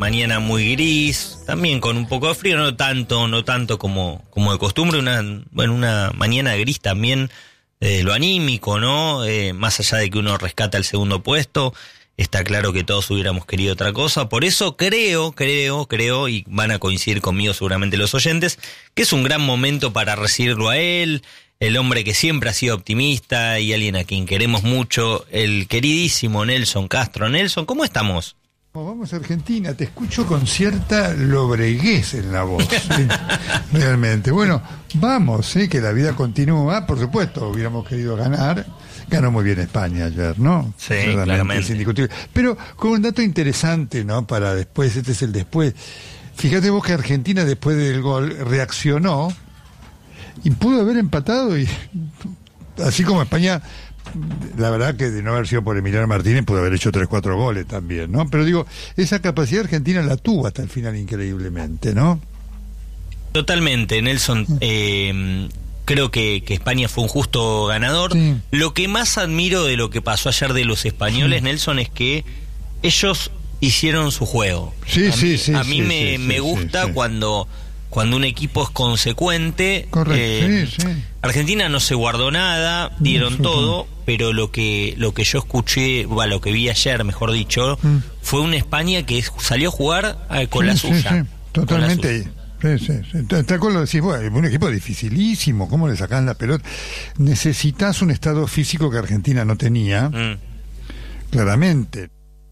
mañana muy gris, también con un poco de frío, no tanto como de costumbre, una mañana gris también, lo anímico, ¿no? Más allá de que uno rescata el segundo puesto, está claro que todos hubiéramos querido otra cosa. Por eso creo, y van a coincidir conmigo seguramente los oyentes, que es un gran momento para recibirlo a él, el hombre que siempre ha sido optimista y alguien a quien queremos mucho, el queridísimo Nelson Castro. Nelson, ¿cómo estamos? Vamos a Argentina, te escucho con cierta lobreguez en la voz, ¿sí? Realmente. Bueno, vamos, que la vida continúa, por supuesto, hubiéramos querido ganar. Ganó muy bien España ayer, ¿no? Sí, claramente. Es indiscutible. Pero con un dato interesante, ¿no? Para después, este es el después. Fíjate vos que Argentina después del gol reaccionó y pudo haber empatado, y así como España, la verdad que de no haber sido por Emiliano Martínez pudo haber hecho 3-4 goles también, ¿no? Pero digo, esa capacidad Argentina la tuvo hasta el final increíblemente, ¿no? Totalmente, Nelson. Creo que España fue un justo ganador. Sí. Lo que más admiro de lo que pasó ayer de los españoles, Nelson, es que ellos hicieron su juego. A mí me gusta cuando un equipo es consecuente. Correcto. Argentina no se guardó nada, dieron todo, pero lo que yo escuché, lo que vi ayer, mejor dicho, fue una España que salió a jugar con la suya. Sí, totalmente. Está con lo decís, bueno, un equipo dificilísimo, ¿cómo le sacan la pelota? Necesitas un estado físico que Argentina no tenía, claramente.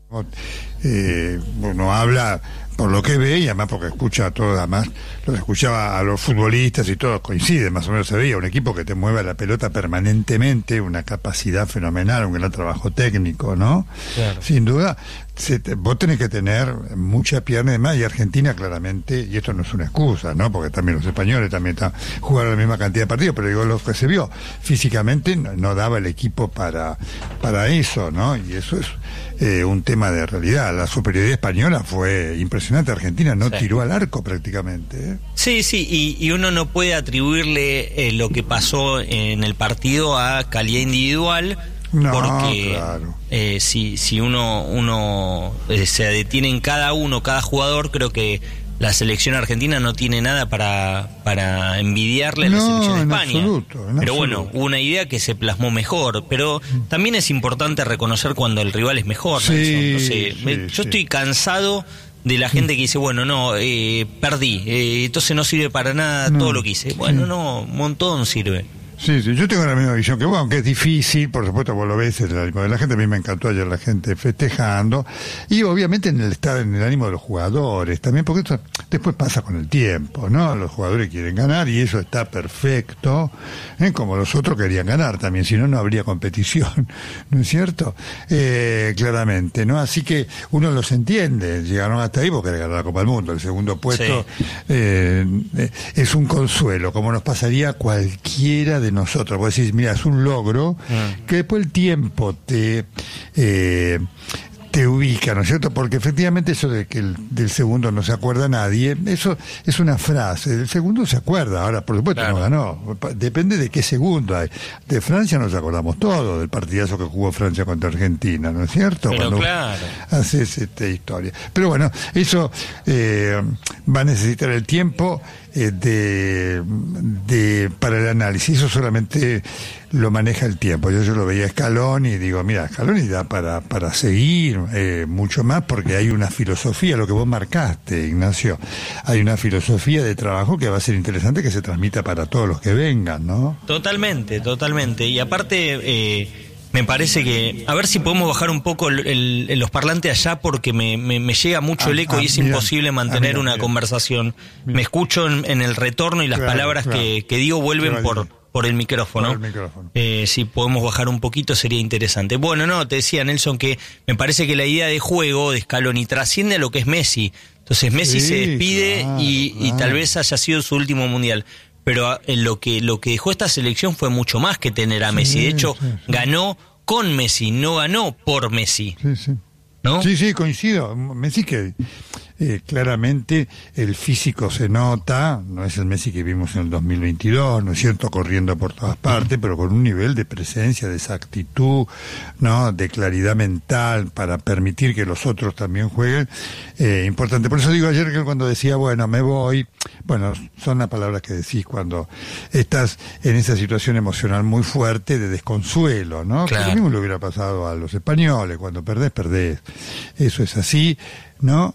Uno habla por lo que ve y además porque escucha a todos, además los escuchaba a los futbolistas y todos coinciden, más o menos se veía un equipo que te mueve la pelota permanentemente, una capacidad fenomenal, un gran trabajo técnico, ¿no? Claro. Sin duda, vos tenés que tener mucha pierna y demás, y Argentina claramente, y esto no es una excusa, ¿no? Porque también los españoles también jugaron la misma cantidad de partidos, pero digo, lo que se vio físicamente no daba el equipo para eso, ¿no? Y eso es un tema de realidad. La superioridad española fue impresionante. Argentina no tiró al arco prácticamente. Sí, y uno no puede atribuirle lo que pasó en el partido a calidad individual, porque claro. Si uno se detiene en cada jugador, creo que la selección argentina no tiene nada para envidiarle a la selección de España. En absoluto. Pero bueno, hubo una idea que se plasmó mejor, pero también es importante reconocer cuando el rival es mejor. Yo estoy cansado de la gente que dice, perdí, entonces no sirve para nada todo lo que hice. Un montón sirve. Sí, yo tengo la misma visión que vos, aunque es difícil, por supuesto vos lo ves, el ánimo de la gente. A mí me encantó ayer la gente festejando, y obviamente en el ánimo de los jugadores también, porque esto después pasa con el tiempo, ¿no? Los jugadores quieren ganar y eso está perfecto, como los otros querían ganar también, si no, no habría competición, ¿no es cierto? Claramente, ¿no? Así que uno los entiende, llegaron hasta ahí porque ganar la Copa del Mundo, el segundo puesto es un consuelo, como nos pasaría a cualquiera de nosotros. Vos decís, mira, es un logro que después el tiempo te ubica, ¿no es cierto? Porque efectivamente eso de que del segundo no se acuerda nadie, eso es una frase. Del segundo se acuerda, ahora por supuesto no ganó, depende de qué segundo hay. De Francia nos acordamos todo, del partidazo que jugó Francia contra Argentina, ¿no es cierto? Pero cuando haces historia. Pero bueno, eso va a necesitar el tiempo para el análisis. Eso solamente lo maneja el tiempo. Yo lo veía a Scaloni y digo, mira, Scaloni da para seguir mucho más, porque hay una filosofía, lo que vos marcaste, Ignacio, hay una filosofía de trabajo que va a ser interesante que se transmita para todos los que vengan, ¿no? Totalmente. Y aparte, me parece que, a ver si podemos bajar un poco los parlantes allá, porque me llega mucho el eco y es imposible mantener una conversación. Me escucho en el retorno y las palabras que digo vuelven por el micrófono. Si podemos bajar un poquito sería interesante. Bueno, te decía, Nelson, que me parece que la idea de juego de Scaloni trasciende a lo que es Messi. Entonces Messi se despide y tal vez haya sido su último mundial. Pero lo que dejó esta selección fue mucho más que tener a Messi. De hecho, ganó con Messi, no ganó por Messi. ¿No? Sí, coincido. Messi que claramente el físico se nota, no es el Messi que vimos en el 2022, ¿no es cierto?, corriendo por todas partes, pero con un nivel de presencia, de exactitud, ¿no?, de claridad mental para permitir que los otros también jueguen, importante. Por eso digo ayer que cuando decía, bueno, me voy, bueno, son las palabras que decís cuando estás en esa situación emocional muy fuerte de desconsuelo, ¿no? Claro. Que lo mismo le hubiera pasado a los españoles, cuando perdés, perdés. Eso es así, ¿no?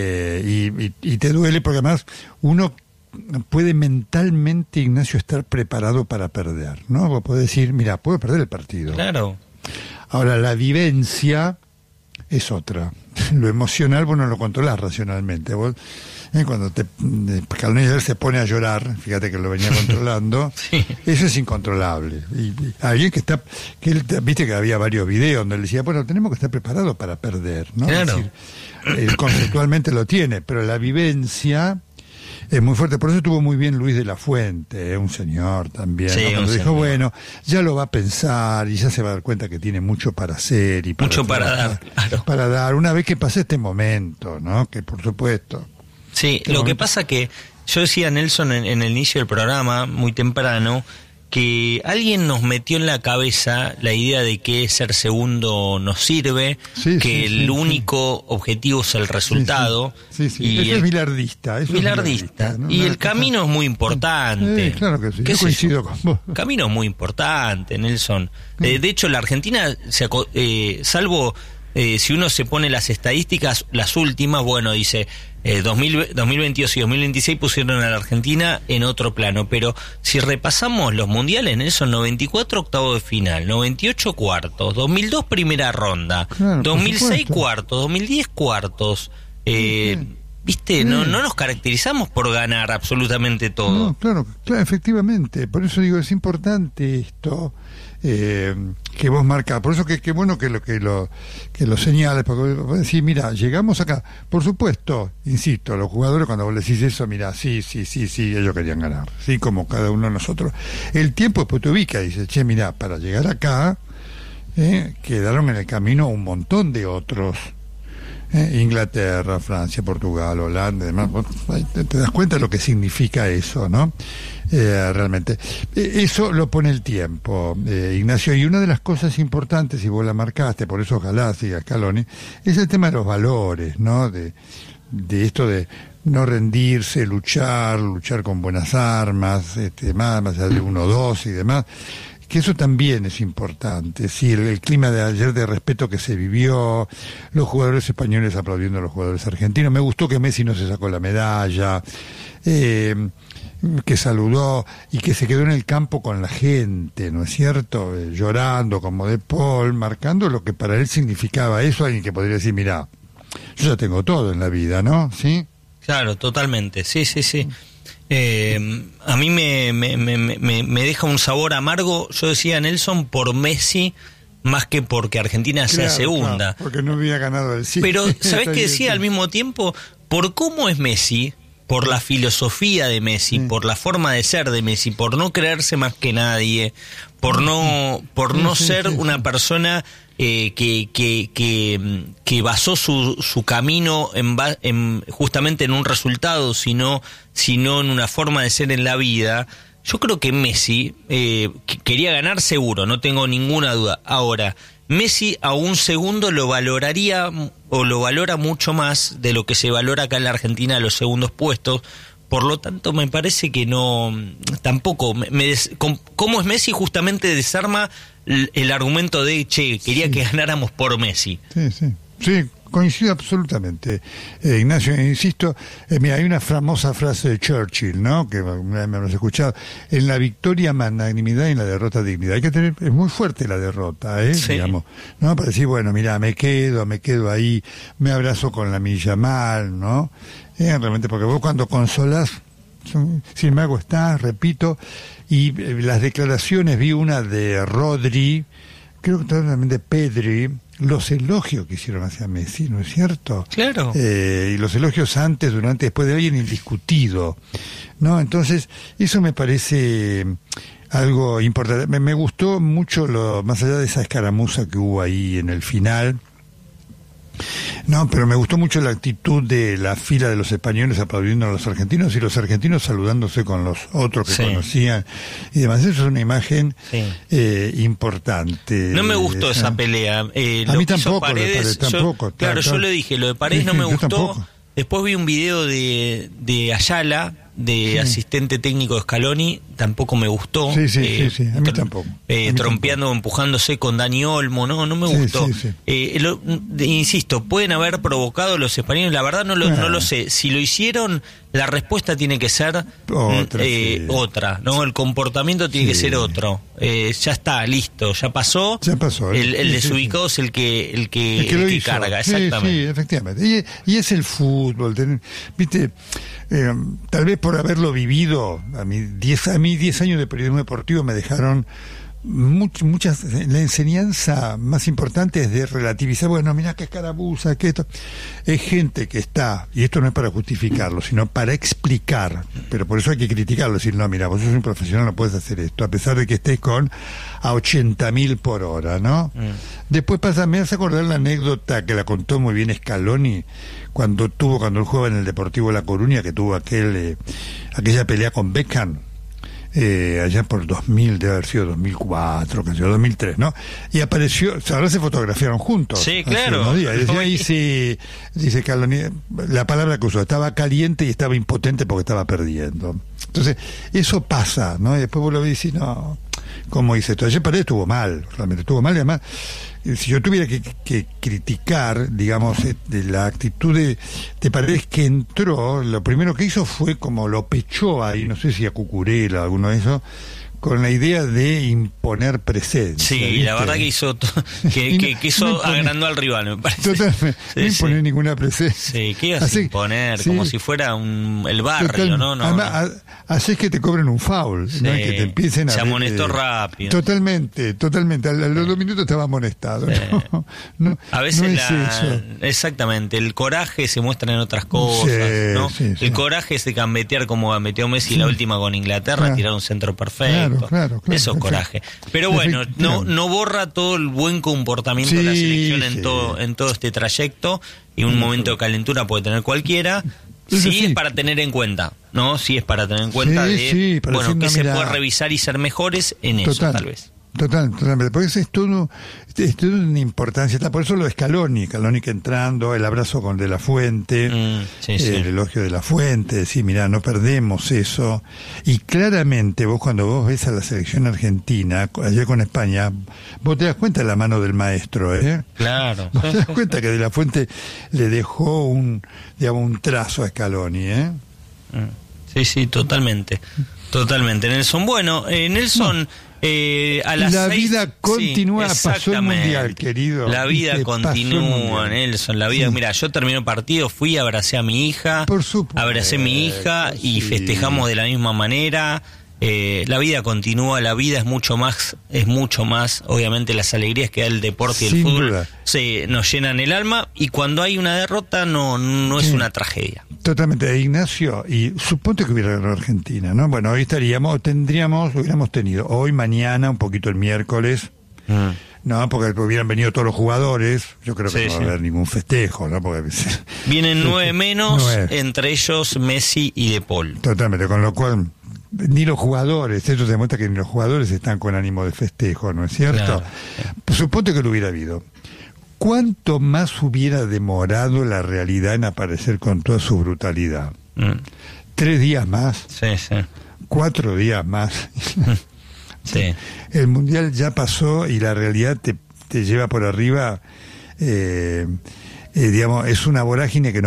Y te duele porque además uno puede mentalmente, Ignacio, estar preparado para perder, ¿no? Vos podés decir, mira, puedo perder el partido. Claro. Ahora, la vivencia es otra. Lo emocional vos no lo controlás racionalmente. Vos, cuando Calonés se pone a llorar, fíjate que lo venía controlando, sí. Eso es incontrolable. Y alguien que está, viste que había varios videos donde le decía, bueno, tenemos que estar preparados para perder, ¿no? Claro. Es decir, conceptualmente lo tiene, pero la vivencia es muy fuerte. Por eso estuvo muy bien Luis de la Fuente, un señor también, sí, ¿no? Cuando dijo, señor. bueno, ya lo va a pensar y ya se va a dar cuenta que tiene mucho para hacer y mucho para dar, claro. Para dar, una vez que pase este momento, ¿no? Que por supuesto. Sí, lo que pasa que yo decía, Nelson, en el inicio del programa, muy temprano, que alguien nos metió en la cabeza la idea de que ser segundo nos sirve, que el único objetivo es el resultado. Sí. Y eso es bilardista. Bilardista. ¿No? Y el camino es muy importante. Claro que sí, yo coincido con vos. El camino es muy importante, Nelson. De hecho, la Argentina, salvo... si uno se pone las estadísticas, las últimas, bueno, dice 2022 y 2026 pusieron a la Argentina en otro plano, pero si repasamos los mundiales, Nelson, 94 octavos de final, 98 cuartos, 2002 primera ronda, claro, 2006 cuartos, 2010 cuartos, ¿viste? No nos caracterizamos por ganar absolutamente todo. No, claro, efectivamente, por eso digo, es importante esto. Que vos marcás, por eso que bueno que lo señales, porque vos decís, mira, llegamos acá, por supuesto, insisto, los jugadores cuando vos le decís eso, mira, sí, ellos querían ganar, sí, como cada uno de nosotros, el tiempo después te ubica y dice, che, mira, para llegar acá quedaron en el camino un montón de otros, Inglaterra, Francia, Portugal, Holanda, demás. Te das cuenta de lo que significa eso, ¿no? Realmente. Eso lo pone el tiempo, Ignacio. Y una de las cosas importantes, y vos la marcaste, por eso ojalá siga Scaloni, es el tema de los valores, ¿no? De esto de no rendirse, luchar con buenas armas, más allá de 1-2 y demás. Que eso también es importante, sí, el clima de ayer de respeto que se vivió, los jugadores españoles aplaudiendo a los jugadores argentinos, me gustó que Messi no se sacó la medalla, que saludó y que se quedó en el campo con la gente, ¿no es cierto? Llorando como De Paul, marcando lo que para él significaba eso, alguien que podría decir, mirá, yo ya tengo todo en la vida, ¿no? ¿Sí? Claro, totalmente, sí. A mí me deja un sabor amargo, yo decía, Nelson, por Messi más que porque Argentina sea segunda. Claro, porque no había ganado el sí. Pero, ¿sabés qué decía al mismo tiempo? Por cómo es Messi, por la filosofía de Messi, por la forma de ser de Messi, por no creerse más que nadie, por no ser una persona que basó su camino justamente en un resultado, sino en una forma de ser en la vida. Yo creo que Messi quería ganar seguro, no tengo ninguna duda. Ahora, Messi a un segundo lo valoraría o lo valora mucho más de lo que se valora acá en la Argentina los segundos puestos. Por lo tanto, me parece que no, tampoco, cómo es Messi justamente desarma el argumento de, che, quería que ganáramos por Messi. Sí, coincido absolutamente, Ignacio, insisto, mira, hay una famosa frase de Churchill, ¿no?, que me habrás escuchado, en la victoria magnanimidad y en la derrota dignidad. Hay que tener, es muy fuerte la derrota, digamos, ¿no? Para decir, bueno, mira, me quedo ahí, me abrazo con la milla mal, ¿no? Realmente, porque vos cuando consolás, sin embargo estás, repito, y las declaraciones, vi una de Rodri, creo que también de Pedri, los elogios que hicieron hacia Messi, ¿no es cierto? Claro. Y los elogios antes, durante, después de alguien indiscutido, ¿no? Entonces, eso me parece algo importante. Me gustó mucho, más allá de esa escaramuza que hubo ahí en el final, No, pero me gustó mucho la actitud de la fila de los españoles aplaudiendo a los argentinos y los argentinos saludándose con los otros que conocían y demás. Eso es una imagen importante. No me gustó esa pelea. A mí tampoco, Paredes, tampoco. Yo le dije, lo de Paredes no me gustó. Tampoco. Después vi un video de Ayala, de asistente técnico de Scaloni, tampoco me gustó. Sí, a mí tampoco. Trompeando, empujándose con Dani Olmo, no me gustó. Insisto, pueden haber provocado los españoles, la verdad no lo sé. Si lo hicieron, la respuesta tiene que ser otra, ¿no? El comportamiento tiene que ser otro. Ya está, listo, ya pasó. El desubicado es el que carga, exactamente. Sí, efectivamente. Y es el fútbol, viste, tal vez por haberlo vivido, a mí 10 años de periodismo deportivo me dejaron muchas. La enseñanza más importante es de relativizar. Bueno, mirá qué escarabuza, que esto es gente que está, y esto no es para justificarlo, sino para explicar, pero por eso hay que criticarlo, decir, no, mira, vos sos un profesional, no puedes hacer esto, a pesar de que estés a 80.000 por hora, ¿no? Después me hace acordar la anécdota que la contó muy bien Scaloni cuando él jugaba en el Deportivo La Coruña, que tuvo aquella pelea con Beckham, allá por 2000, debe haber sido 2004, casi 2003, ¿no? Y apareció, ahora se fotografiaron juntos. Sí, claro. Y decía, dice Scaloni, la palabra que usó, estaba caliente y estaba impotente porque estaba perdiendo. Entonces, eso pasa, ¿no? Y después vos lo ves y decís, no, ¿cómo hice esto? Ayer Paredes estuvo mal, realmente estuvo mal, y además, si yo tuviera que criticar, digamos, de la actitud de Paredes que entró, lo primero que hizo fue como lo pechó ahí, no sé si a Cucurella o alguno de esos, con la idea de imponer presencia. Sí, ¿viste? La verdad que hizo agrandó al rival, me parece. Totalmente, no imponer ninguna presencia. Sí, ¿qué ibas a imponer? Como si fuera el barrio, ¿no? Además, así es que te cobren un foul, ¿no? Que te empiecen a... Se amonestó rápido. Totalmente. A los 2 minutos estaba amonestado. No, a veces no es eso. Exactamente, el coraje se muestra en otras cosas, ¿no? El coraje es de gambetear como gambeteó Messi la última con Inglaterra, tirar un centro perfecto. Claro, eso es coraje. Pero bueno, no borra todo el buen comportamiento de la selección en todo este trayecto, y un momento de calentura puede tener cualquiera. Sí, es para tener en cuenta, ¿no? Sí es para tener en cuenta que se puede revisar y ser mejores en eso, tal vez. Totalmente, porque es todo una importancia, por eso lo de Scaloni que entrando, el abrazo con De La Fuente, el elogio de La Fuente, decir, mirá, no perdemos eso, y claramente cuando vos ves a la selección argentina, ayer con España, vos te das cuenta de la mano del maestro, Claro. Vos te das cuenta que De La Fuente le dejó un trazo a Scaloni, Sí, totalmente. Nelson, Nelson... a las la 6, vida continúa, pasó el mundial, querido. La vida continúa, Nelson. La vida, mira, yo terminé el partido, fui, abracé a mi hija, abracé a mi hija y festejamos de la misma manera. La vida continúa, la vida es mucho más, obviamente las alegrías que da el deporte y el fútbol nos llenan el alma, y cuando hay una derrota no es una tragedia. Totalmente, Ignacio, y suponte que hubiera ganado Argentina, ¿no? Bueno, hoy hubiéramos tenido, hoy, mañana, un poquito el miércoles, no, porque hubieran venido todos los jugadores, yo creo que no va a haber ningún festejo, ¿no? Porque vienen 9 menos, entre ellos Messi y De Paul. Totalmente, con lo cual... Ni los jugadores, eso demuestra que ni los jugadores están con ánimo de festejo, ¿no es cierto? Claro. Suponte que lo hubiera habido. ¿Cuánto más hubiera demorado la realidad en aparecer con toda su brutalidad? 3 días más. 4 días más. El mundial ya pasó y la realidad te lleva por arriba, digamos, es una vorágine que no